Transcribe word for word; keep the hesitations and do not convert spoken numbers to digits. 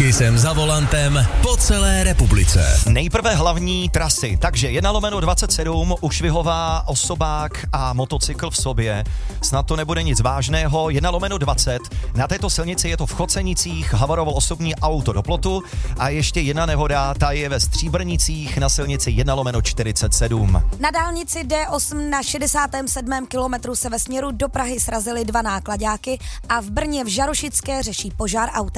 Kisem za volantem po celé republice. Nejprve hlavní trasy, takže jedna lomeno dvacet sedm, ušvihová, osobák a motocykl v sobě. Snad to nebude nic vážného. jedna lomeno dvacet, na této silnici je to v Chocenicích, havarovalo osobní auto do plotu a ještě jedna nehoda, ta je ve Stříbrnicích na silnici jedna lomeno čtyřicet sedm. Na dálnici D osm na šedesátém sedmém kilometru se ve směru do Prahy srazily dva náklaďáky a v Brně v Žarošické řeší požár auta.